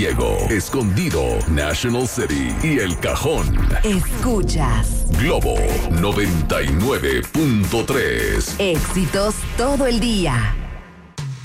Diego, Escondido, National City y El Cajón. Escuchas Globo 99.3. éxitos todo el día.